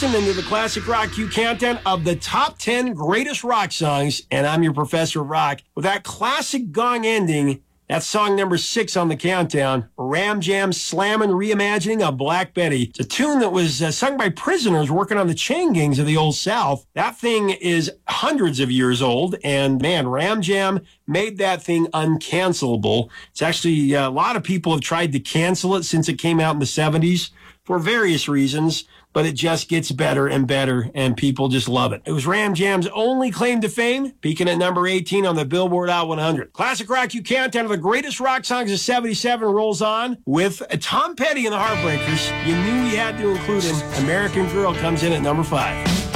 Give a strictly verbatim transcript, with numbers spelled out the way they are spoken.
listening to the Classic Rock Q Countdown of the top ten greatest rock songs, and I'm your professor of rock. With that classic gong ending, that's song number six on the countdown, Ram Jam's slammin' reimagining of Black Betty. It's a tune that was uh, sung by prisoners working on the chain gangs of the Old South. That thing is hundreds of years old, and man, Ram Jam made that thing uncancelable. It's actually, uh, a lot of people have tried to cancel it since it came out in the seventies for various reasons, but it just gets better and better, and people just love it. It was Ram Jam's only claim to fame, peaking at number eighteen on the Billboard Hot one hundred. Classic Rock You Countdown of the greatest rock songs of seventy-seven rolls on with Tom Petty and the Heartbreakers. You knew we had to include him. American Girl comes in at number five.